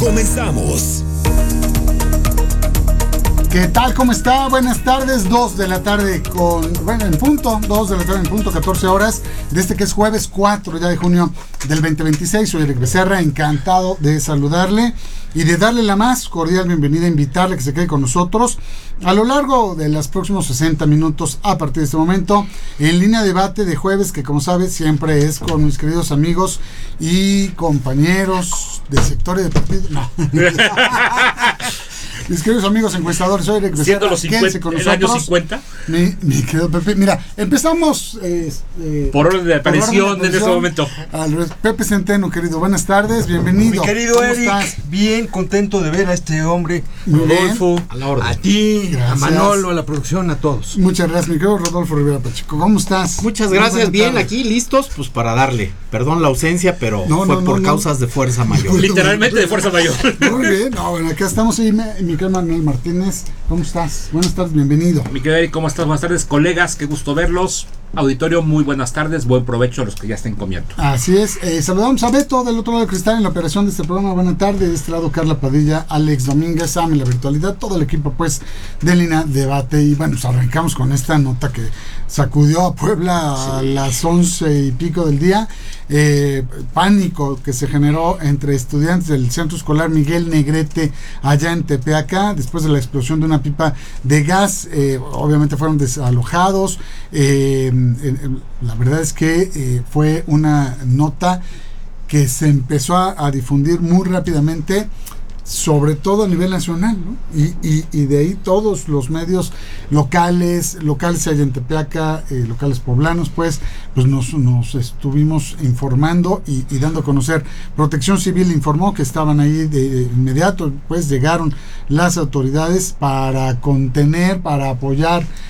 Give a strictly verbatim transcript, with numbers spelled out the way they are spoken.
Comenzamos. ¿Qué tal? ¿Cómo está? Buenas tardes, dos de la tarde con, bueno, en punto, dos de la tarde en punto, catorce horas, de este que es jueves cuatro ya de junio del veinte veintiséis. Soy Eric Becerra, encantado de saludarle y de darle la más cordial bienvenida, invitarle a que se quede con nosotros a lo largo de los próximos sesenta minutos a partir de este momento, en línea de debate de jueves, que como sabes siempre es con mis queridos amigos y compañeros de sectores de partido. No. Mis queridos amigos encuestadores, soy Eric Becerra, los cincuenta, con el nosotros. año cincuenta. Mi, mi querido Pepe, mira, empezamos eh, eh, por orden de aparición, orden de en este momento. Al Pepe Centeno, querido, buenas tardes, bienvenido. Mi querido Eric, estás? Bien contento de ver a este hombre. Rodolfo, a, la orden. A ti, gracias. A Manolo, a la producción, a todos. Muchas gracias, mi querido Rodolfo Rivera Pacheco, ¿cómo estás? Muchas gracias, bien, tarde. Aquí listos, pues para darle. Perdón la ausencia, pero no, fue no, por no, causas no. de fuerza mayor. Literalmente de fuerza mayor. Muy bien, no, bueno, acá estamos ahí, mi querido Manuel Martínez, ¿cómo estás? Buenas tardes, bienvenido. Mi querido Eric, ¿cómo estás? Buenas tardes, colegas, qué gusto verlos. Auditorio, muy buenas tardes, buen provecho a los que ya estén comiendo. Así es, eh, saludamos a Beto del otro lado del cristal en la operación de este programa. Buenas tardes, de este lado Carla Padilla, Alex Domínguez, Sam en la virtualidad, todo el equipo pues de Línea Debate. Y bueno, pues arrancamos con esta nota que sacudió a Puebla sí. a las once y pico del día. Eh, pánico que se generó entre estudiantes del centro escolar Miguel Negrete allá en Tepeaca después de la explosión de una pipa de gas. Eh, obviamente fueron desalojados. Eh, eh, la verdad es que eh, fue una nota que se empezó a, a difundir muy rápidamente, sobre todo a nivel nacional, ¿no? Y, y, y de ahí todos los medios locales, locales allá en Tepeaca, eh, locales poblanos, pues, pues nos, nos estuvimos informando y, y dando a conocer. Protección Civil informó que estaban ahí de, de inmediato, pues llegaron las autoridades para contener, para apoyar